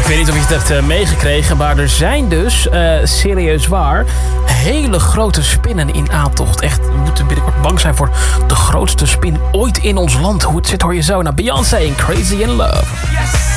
Ik weet niet of je het hebt meegekregen, maar er zijn dus, serieus waar, hele grote spinnen in aantocht. Echt, we moeten binnenkort bang zijn voor de grootste spin ooit in ons land. Hoe het zit hoor je zo naar Beyoncé en Crazy in Love. Yes.